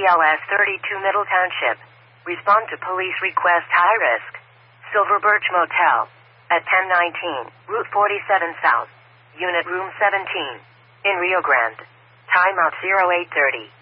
BLS 32 Middle Township. Respond to police request high risk. Silver Birch Motel. At 1019, Route 47 South. Unit Room 17. In Rio Grande. Timeout 0830.